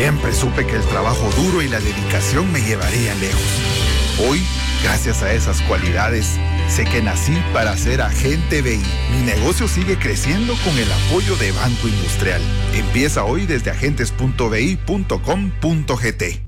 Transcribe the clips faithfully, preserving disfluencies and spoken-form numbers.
Siempre supe que el trabajo duro y la dedicación me llevarían lejos. Hoy, gracias a esas cualidades, sé que nací para ser agente B I. Mi negocio sigue creciendo con el apoyo de Banco Industrial. Empieza hoy desde agentes punto b i punto com punto g t.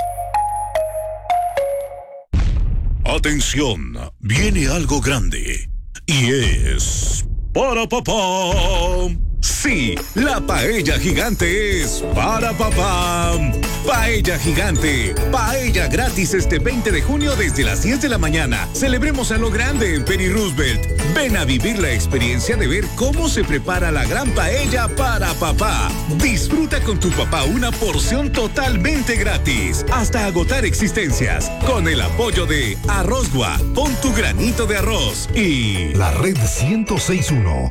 Atención, viene algo grande y es para papá. Sí, la paella gigante es para papá. Paella gigante, paella gratis este veinte de junio desde las diez de la mañana. Celebremos a lo grande en Penny Roosevelt. Ven a vivir la experiencia de ver cómo se prepara la gran paella para papá. Disfruta con tu papá una porción totalmente gratis, hasta agotar existencias, con el apoyo de Arrozgua. Pon tu granito de arroz y la Red ciento seis punto uno.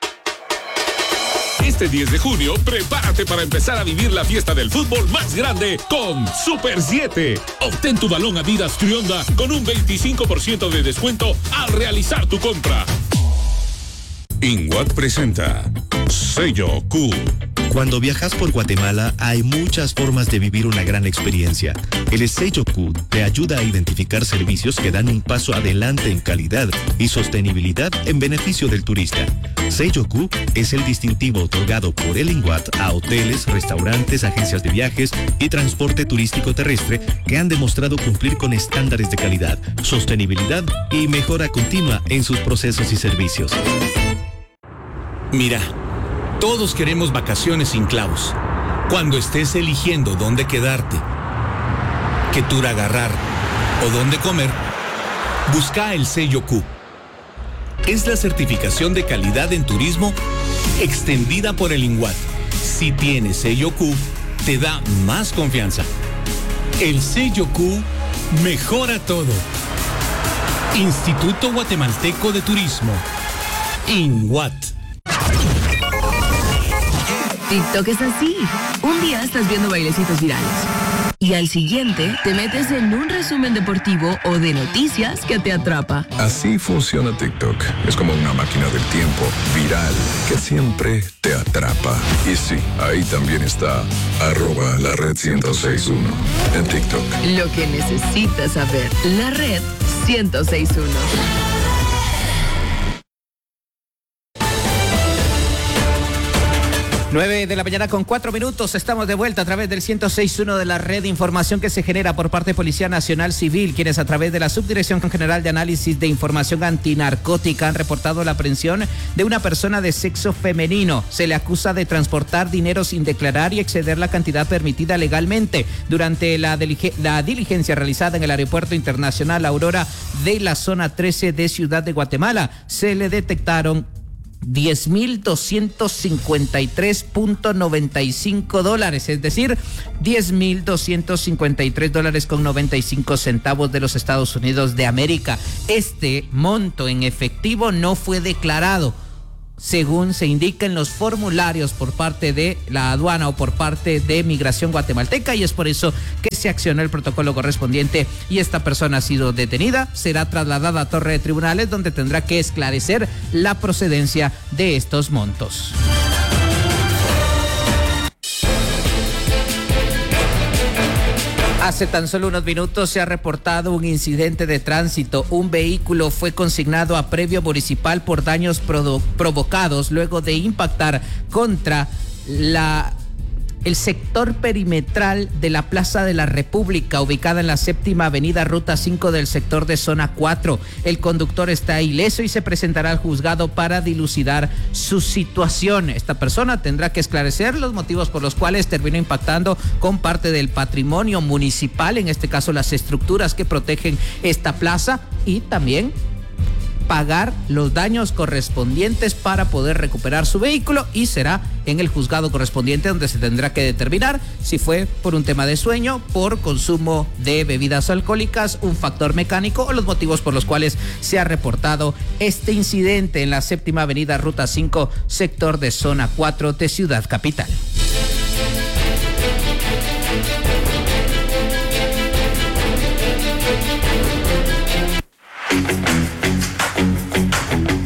Este diez de junio, prepárate para empezar a vivir la fiesta del fútbol más grande con Super siete. Obtén tu balón Adidas Trionda con un veinticinco por ciento de descuento al realizar tu compra. INWAT presenta Sello Q. Cuando viajas por Guatemala hay muchas formas de vivir una gran experiencia. El Sello Q te ayuda a identificar servicios que dan un paso adelante en calidad y sostenibilidad en beneficio del turista. Sello Q es el distintivo otorgado por el INWAT a hoteles, restaurantes, agencias de viajes y transporte turístico terrestre que han demostrado cumplir con estándares de calidad, sostenibilidad y mejora continua en sus procesos y servicios. Mira, todos queremos vacaciones sin clavos. Cuando estés eligiendo dónde quedarte, qué tour agarrar o dónde comer, busca el Sello Q. Es la certificación de calidad en turismo extendida por el INWAT. Si tienes Sello Q, te da más confianza. El Sello Q mejora todo. Instituto Guatemalteco de Turismo. INWAT. TikTok es así. Un día estás viendo bailecitos virales y al siguiente te metes en un resumen deportivo o de noticias que te atrapa. Así funciona TikTok. Es como una máquina del tiempo viral que siempre te atrapa. Y sí, ahí también está arroba la red ciento seis punto uno en TikTok. Lo que necesitas saber. La red ciento seis punto uno. nueve de la mañana con cuatro minutos, estamos de vuelta a través del ciento seis punto uno de la red de información que se genera por parte de Policía Nacional Civil, quienes a través de la Subdirección General de Análisis de Información Antinarcótica han reportado la aprehensión de una persona de sexo femenino. Se le acusa de transportar dinero sin declarar y exceder la cantidad permitida legalmente. Durante la, la diligencia realizada en el Aeropuerto Internacional Aurora de la Zona trece de Ciudad de Guatemala, se le detectaron diez mil doscientos cincuenta y tres punto noventa y cinco dólares, es decir, diez mil doscientos cincuenta y tres dólares con noventa y cinco centavos de los Estados Unidos de América. Este monto en efectivo no fue declarado, según se indica en los formularios por parte de la aduana o por parte de Migración Guatemalteca, y es por eso que se accionó el protocolo correspondiente y esta persona ha sido detenida. Será trasladada a Torre de Tribunales, donde tendrá que esclarecer la procedencia de estos montos. Hace tan solo unos minutos se ha reportado un incidente de tránsito. Un vehículo fue consignado a previo municipal por daños provo- provocados luego de impactar contra la... el sector perimetral de la Plaza de la República, ubicada en la séptima avenida Ruta cinco del sector de Zona cuatro. El conductor está ileso y se presentará al juzgado para dilucidar su situación. Esta persona tendrá que esclarecer los motivos por los cuales terminó impactando con parte del patrimonio municipal, en este caso las estructuras que protegen esta plaza, y también pagar los daños correspondientes para poder recuperar su vehículo, y será en el juzgado correspondiente donde se tendrá que determinar si fue por un tema de sueño, por consumo de bebidas alcohólicas, un factor mecánico o los motivos por los cuales se ha reportado este incidente en la séptima avenida Ruta cinco, sector de Zona cuatro de Ciudad Capital.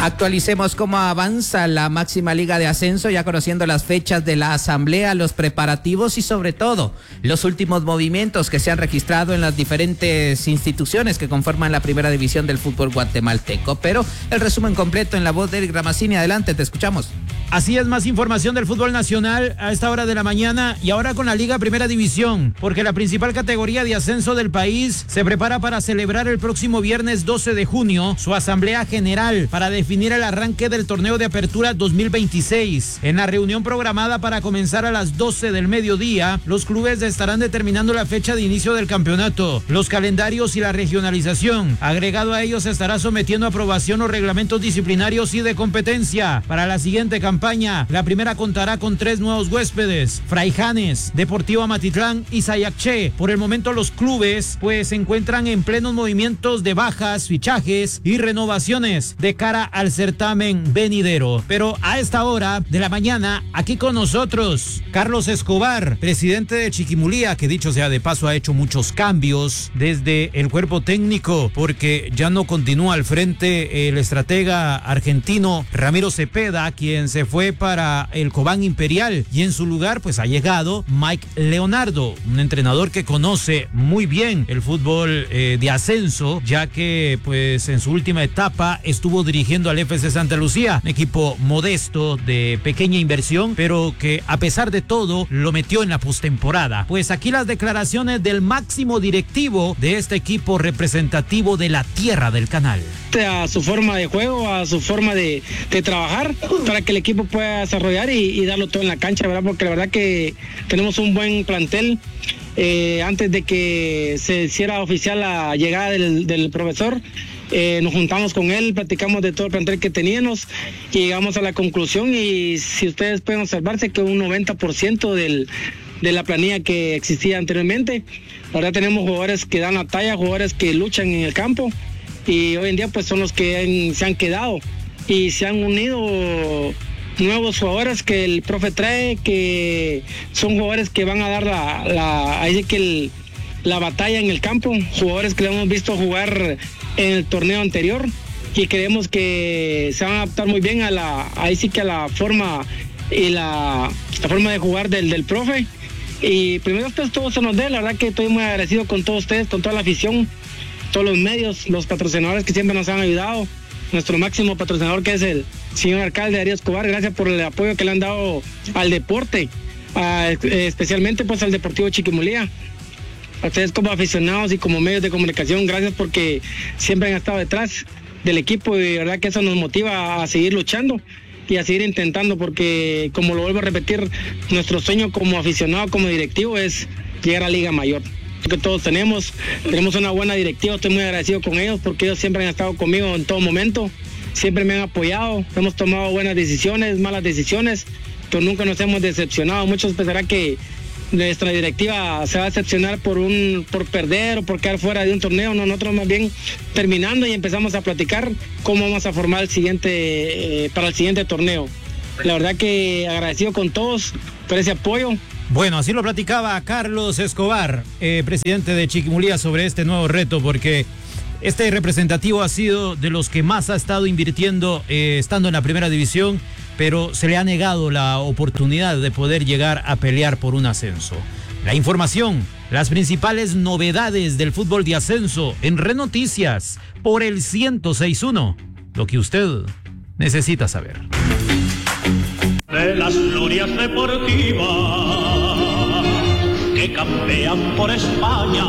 Actualicemos cómo avanza la máxima liga de ascenso, ya conociendo las fechas de la asamblea, los preparativos y sobre todo los últimos movimientos que se han registrado en las diferentes instituciones que conforman la primera división del fútbol guatemalteco. Pero el resumen completo en la voz de Eric Ramazzini. Adelante, te escuchamos. Así es, más información del fútbol nacional a esta hora de la mañana y ahora con la Liga Primera División, porque la principal categoría de ascenso del país se prepara para celebrar el próximo viernes doce de junio su asamblea general para definir el arranque del torneo de apertura dos mil veintiséis. En la reunión programada para comenzar a las doce del mediodía, los clubes estarán determinando la fecha de inicio del campeonato, los calendarios y la regionalización. Agregado a ello, se estará sometiendo a aprobación los reglamentos disciplinarios y de competencia. Para la siguiente campaña, la primera contará con tres nuevos huéspedes: Fraijanes, Deportivo Amatitlán y Sayacché. Por el momento los clubes pues se encuentran en plenos movimientos de bajas, fichajes y renovaciones de cara al certamen venidero. Pero a esta hora de la mañana, aquí con nosotros Carlos Escobar, presidente de Chiquimulía, que dicho sea de paso ha hecho muchos cambios desde el cuerpo técnico, porque ya no continúa al frente el estratega argentino Ramiro Cepeda, quien se fue para el Cobán Imperial, y en su lugar pues ha llegado Mike Leonardo, un entrenador que conoce muy bien el fútbol eh, de ascenso, ya que pues en su última etapa estuvo dirigiendo al F C Santa Lucía, un equipo modesto de pequeña inversión, pero que a pesar de todo lo metió en la postemporada. Pues aquí las declaraciones del máximo directivo de este equipo representativo de la tierra del canal. A su forma de juego, a su forma de, de trabajar, para que el equipo pueda desarrollar y, y darlo todo en la cancha, ¿verdad? Porque la verdad que tenemos un buen plantel. Eh, antes de que se hiciera oficial la llegada del, del profesor, eh, nos juntamos con él, platicamos de todo el plantel que teníamos y llegamos a la conclusión, y si ustedes pueden observarse que un noventa por ciento del, de la planilla que existía anteriormente, ahora tenemos jugadores que dan la talla, jugadores que luchan en el campo, y hoy en día pues son los que han, se han quedado y se han unido nuevos jugadores que el profe trae, que son jugadores que van a dar la, la, ahí sí que el, la batalla en el campo, jugadores que le hemos visto jugar en el torneo anterior y creemos que se van a adaptar muy bien a la, ahí sí que a la forma y la, la forma de jugar del, del profe. Y primero pues todo se nos dé, la verdad que estoy muy agradecido con todos ustedes, con toda la afición, todos los medios, los patrocinadores que siempre nos han ayudado, nuestro máximo patrocinador que es el señor alcalde Darío Escobar, gracias por el apoyo que le han dado al deporte, a, especialmente pues al Deportivo Chiquimulía. A ustedes como aficionados y como medios de comunicación, gracias porque siempre han estado detrás del equipo y de verdad que eso nos motiva a seguir luchando y a seguir intentando, porque como lo vuelvo a repetir, nuestro sueño como aficionado, como directivo es llegar a Liga Mayor. Que todos tenemos, tenemos una buena directiva, estoy muy agradecido con ellos porque ellos siempre han estado conmigo en todo momento, siempre me han apoyado, hemos tomado buenas decisiones, malas decisiones, pero nunca nos hemos decepcionado. Muchos pensarán que nuestra directiva se va a decepcionar por un por perder o por quedar fuera de un torneo. No, nosotros más bien terminando y empezamos a platicar cómo vamos a formar el siguiente eh, para el siguiente torneo. La verdad que agradecido con todos por ese apoyo. Bueno, así lo platicaba Carlos Escobar, eh, presidente de Chiquimulía, sobre este nuevo reto, porque este representativo ha sido de los que más ha estado invirtiendo eh, estando en la primera división, pero se le ha negado la oportunidad de poder llegar a pelear por un ascenso. La información, las principales novedades del fútbol de ascenso en Red Noticias por el ciento seis punto uno, lo que usted necesita saber. De las glorias deportivas que campean por España,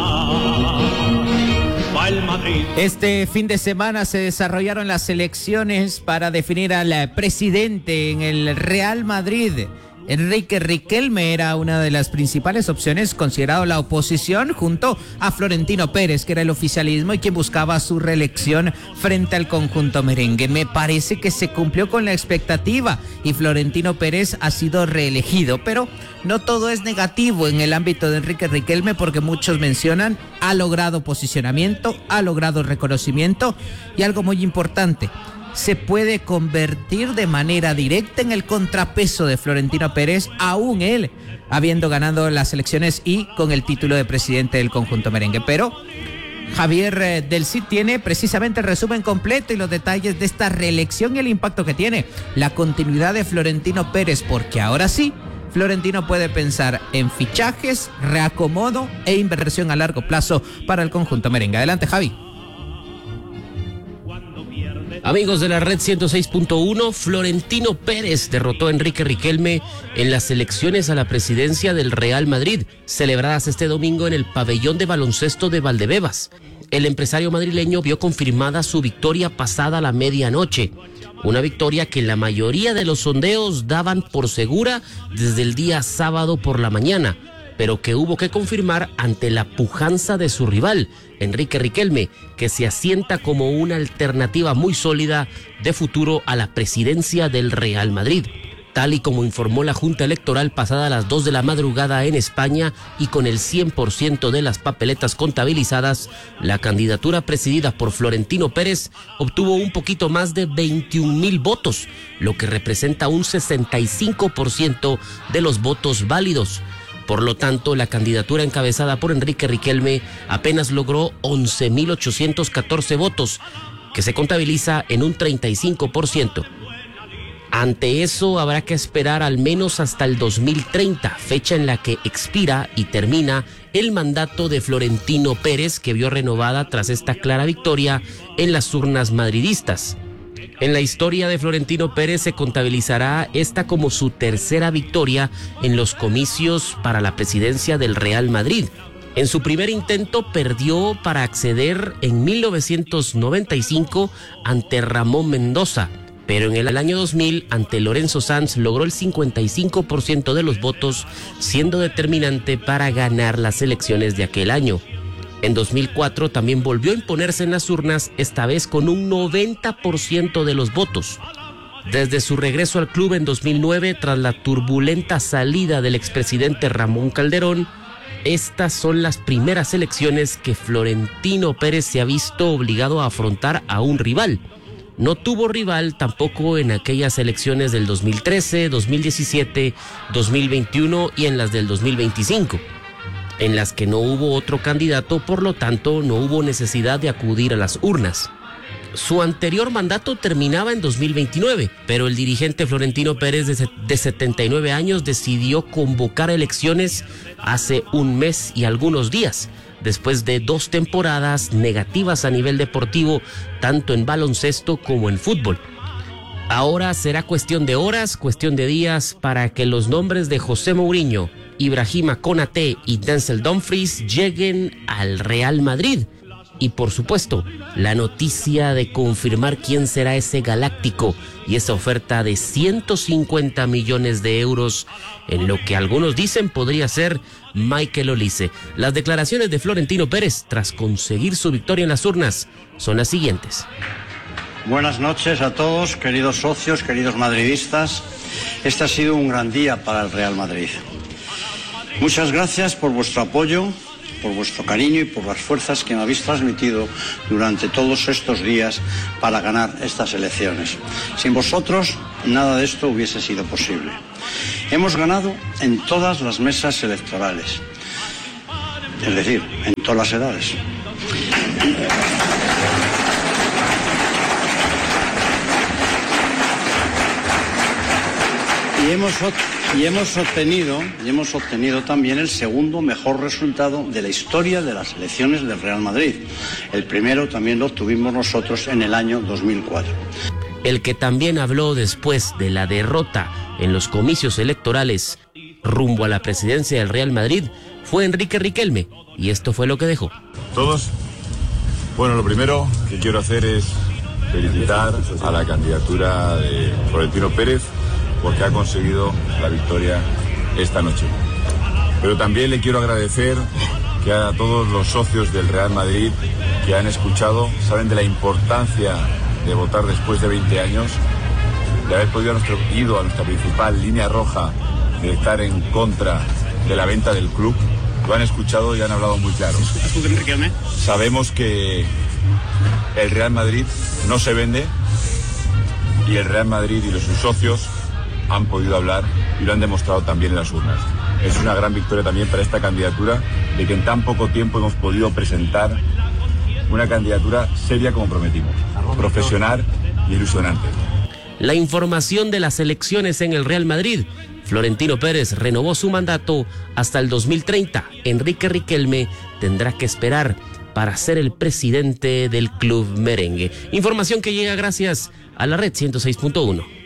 va el Madrid. Este fin de semana se desarrollaron las elecciones para definir al presidente en el Real Madrid. Enrique Riquelme era una de las principales opciones, considerado la oposición, junto a Florentino Pérez, que era el oficialismo y quien buscaba su reelección frente al conjunto merengue. Me parece que se cumplió con la expectativa y Florentino Pérez ha sido reelegido, pero no todo es negativo en el ámbito de Enrique Riquelme, porque muchos mencionan, ha logrado posicionamiento, ha logrado reconocimiento y algo muy importante, se puede convertir de manera directa en el contrapeso de Florentino Pérez, aún él habiendo ganado las elecciones y con el título de presidente del conjunto merengue. Pero Javier eh, del Cid tiene precisamente el resumen completo y los detalles de esta reelección y el impacto que tiene la continuidad de Florentino Pérez, porque ahora sí, Florentino puede pensar en fichajes, reacomodo e inversión a largo plazo para el conjunto merengue. Adelante, Javi. Amigos de la Red ciento seis punto uno, Florentino Pérez derrotó a Enrique Riquelme en las elecciones a la presidencia del Real Madrid, celebradas este domingo en el pabellón de baloncesto de Valdebebas. El empresario madrileño vio confirmada su victoria pasada la medianoche. Una victoria que la mayoría de los sondeos daban por segura desde el día sábado por la mañana, pero que hubo que confirmar ante la pujanza de su rival, Enrique Riquelme, que se asienta como una alternativa muy sólida de futuro a la presidencia del Real Madrid. Tal y como informó la Junta Electoral pasada a las dos de la madrugada en España y con el cien por ciento de las papeletas contabilizadas, la candidatura presidida por Florentino Pérez obtuvo un poquito más de veintiún mil votos, lo que representa un sesenta y cinco por ciento de los votos válidos. Por lo tanto, la candidatura encabezada por Enrique Riquelme apenas logró once mil ochocientos catorce votos, que se contabiliza en un treinta y cinco por ciento. Ante eso, habrá que esperar al menos hasta el dos mil treinta, fecha en la que expira y termina el mandato de Florentino Pérez, que vio renovada tras esta clara victoria en las urnas madridistas. En la historia de Florentino Pérez se contabilizará esta como su tercera victoria en los comicios para la presidencia del Real Madrid. En su primer intento perdió para acceder en mil novecientos noventa y cinco ante Ramón Mendoza, pero en el año dos mil ante Lorenzo Sanz logró el cincuenta y cinco por ciento de los votos, siendo determinante para ganar las elecciones de aquel año. En dos mil cuatro también volvió a imponerse en las urnas, esta vez con un noventa por ciento de los votos. Desde su regreso al club en dos mil nueve, tras la turbulenta salida del expresidente Ramón Calderón, estas son las primeras elecciones que Florentino Pérez se ha visto obligado a afrontar a un rival. No tuvo rival tampoco en aquellas elecciones del dos mil trece, dos mil diecisiete, dos mil veintiuno y en las del dos mil veinticinco. En las que no hubo otro candidato, por lo tanto no hubo necesidad de acudir a las urnas. Su anterior mandato terminaba en dos mil veintinueve, pero el dirigente Florentino Pérez de setenta y nueve años decidió convocar elecciones hace un mes y algunos días, después de dos temporadas negativas a nivel deportivo, tanto en baloncesto como en fútbol. Ahora será cuestión de horas, cuestión de días, para que los nombres de José Mourinho, Ibrahima Konaté y Denzel Dumfries lleguen al Real Madrid. Y por supuesto, la noticia de confirmar quién será ese galáctico y esa oferta de ciento cincuenta millones de euros, en lo que algunos dicen podría ser Michael Olise. Las declaraciones de Florentino Pérez tras conseguir su victoria en las urnas son las siguientes. Buenas noches a todos, queridos socios, queridos madridistas. Este ha sido un gran día para el Real Madrid. Muchas gracias por vuestro apoyo, por vuestro cariño y por las fuerzas que me habéis transmitido durante todos estos días para ganar estas elecciones. Sin vosotros, nada de esto hubiese sido posible. Hemos ganado en todas las mesas electorales, es decir, en todas las edades. Y hemos, y hemos obtenido y hemos obtenido también el segundo mejor resultado de la historia de las elecciones del Real Madrid. El primero también lo obtuvimos nosotros en el año dos mil cuatro. El que también habló después de la derrota en los comicios electorales rumbo a la presidencia del Real Madrid fue Enrique Riquelme, y esto fue lo que dejó. Todos, bueno, lo primero que quiero hacer es felicitar a la candidatura de Florentino Pérez, porque ha conseguido la victoria esta noche. Pero también le quiero agradecer que a todos los socios del Real Madrid que han escuchado, saben de la importancia de votar después de veinte años, de haber podido a nuestro, ido a nuestra principal línea roja de estar en contra de la venta del club. Lo han escuchado y han hablado muy claro. Sabemos que el Real Madrid no se vende y el Real Madrid y los sus socios han podido hablar y lo han demostrado también en las urnas. Es una gran victoria también para esta candidatura, de que en tan poco tiempo hemos podido presentar una candidatura seria como prometimos, profesional y ilusionante. La información de las elecciones en el Real Madrid. Florentino Pérez renovó su mandato hasta el dos mil treinta. Enrique Riquelme tendrá que esperar para ser el presidente del club merengue. Información que llega gracias a la Red ciento seis punto uno.